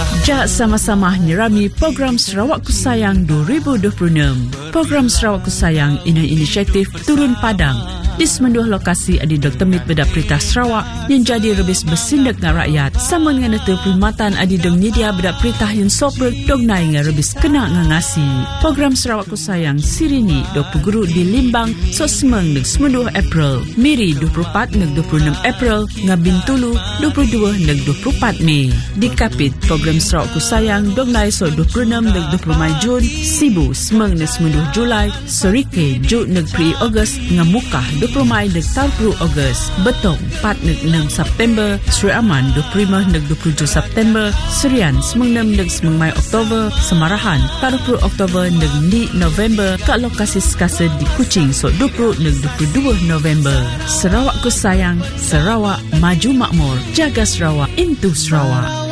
Jak sama-sama nyerami program Sarawak Ku Sayang 2026. Program Sarawak Ku Sayang ini inisiatif Turun Padang di semenduh lokasi adi Dr. Mit Bedak Perintah Sarawak yang jadi rebis bersindak dengan rakyat sama dengan itu perkhidmatan adi dong media bedak perintah yang sober dong naik dengan rebis kena ngangasi. Program Sarawak Ku Sayang sirini 20 guru di Limbang so semeng neg semenduh April, Miri 24 neg 26 April, Ngabintulu 22 neg 24 Mei. Di Kapit program Sarawak Ku Sayang dong naik so 26 neg 20 Jun, Sibu semeng neg semenduh Julai, Sorike Jun neg 3 Ogos ngamukah 20 Mai neg 30 Ogos, Betong 4 neg 6 September, Sri Aman 25 neg 27 September, Serian semeng 6 neg semeng Mai Oktober, Semarahan 40 Oktober neg 2 November, kat lokasi sekasa di Kuching so 20 neg 22 November. Sarawak Ku Sayang, Sarawak maju makmur, jaga Sarawak into Sarawak.